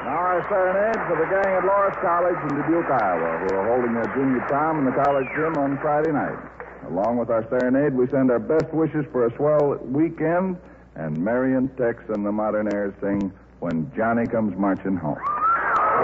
Now our serenade for the gang at Loras College in Dubuque, Iowa, who are holding their junior prom in the college gym on Friday night. Along with our serenade, we send our best wishes for a swell weekend, and Marion, Tex, and the Modernaires sing When Johnny Comes Marching Home.